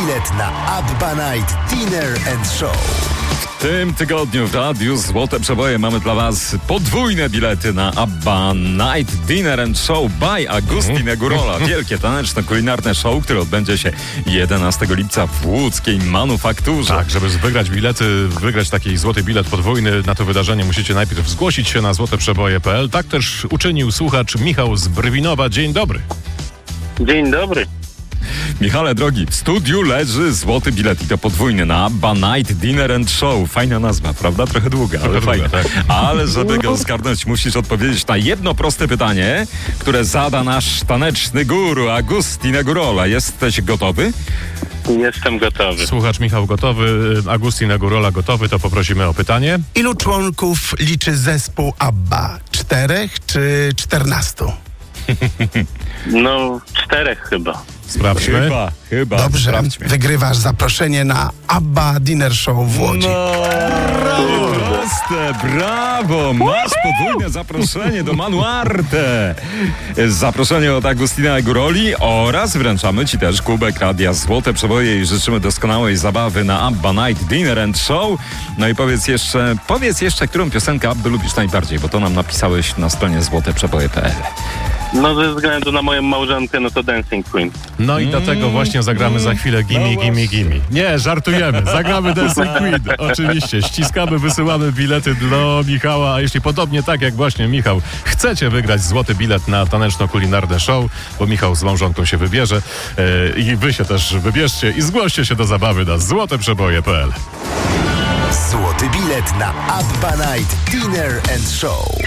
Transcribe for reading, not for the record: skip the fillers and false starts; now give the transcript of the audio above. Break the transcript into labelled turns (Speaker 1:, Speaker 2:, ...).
Speaker 1: bilet na ABBA Night Dinner and Show.
Speaker 2: W tym tygodniu w Radiu Złote Przeboje mamy dla Was podwójne bilety na ABBA Night Dinner and Show by Agustin Gurola. Wielkie taneczno-kulinarne show, które odbędzie się 11 lipca w łódzkiej Manufakturze.
Speaker 3: Tak, żeby wygrać taki złoty bilet podwójny na to wydarzenie, musicie najpierw zgłosić się na złoteprzeboje.pl. Tak też uczynił słuchacz Michał z Brwinowa. Dzień dobry.
Speaker 4: Dzień dobry.
Speaker 2: Michale drogi, w studiu leży złoty bilet i to podwójny na ABBA Night Dinner and Show. Fajna nazwa, prawda? Trochę długa, ale fajna.
Speaker 3: Tak.
Speaker 2: Ale żeby go zgarnąć, musisz odpowiedzieć na jedno proste pytanie, które zada nasz taneczny guru Agustin Gurola. Jesteś gotowy?
Speaker 4: Jestem gotowy.
Speaker 3: Słuchacz Michał gotowy, Agustin Gurola gotowy, to poprosimy o pytanie.
Speaker 5: Ilu członków liczy zespół ABBA? 4 czy 14?
Speaker 4: No, 4 chyba.
Speaker 3: Sprawdźmy.
Speaker 2: Chyba.
Speaker 5: Dobrze,
Speaker 2: Sprawdźmy.
Speaker 5: wygrywasz zaproszenie na ABBA Dinner Show w Łodzi.
Speaker 2: No, proste, brawo! Masz podwójne zaproszenie do Manuarte. Zaproszenie od Agustina Guroli oraz wręczamy Ci też kubek Radia Złote Przeboje i życzymy doskonałej zabawy na ABBA Night Dinner and Show. No i powiedz jeszcze, którą piosenkę ABBY lubisz najbardziej, bo to nam napisałeś na stronie złoteprzeboje.pl.
Speaker 4: No, ze względu na moją małżonkę, no to Dancing Queen.
Speaker 3: No i dlatego właśnie zagramy za chwilę Gimme. Nie, żartujemy. Zagramy Dancing Queen. Oczywiście. Ściskamy, wysyłamy bilety do Michała, a jeśli podobnie tak jak właśnie Michał, chcecie wygrać złoty bilet na taneczno-kulinarne show, bo Michał z małżonką się wybierze i wy się też wybierzcie i zgłoście się do zabawy na złoteprzeboje.pl.
Speaker 1: Złoty bilet na ABBA Night Dinner and Show.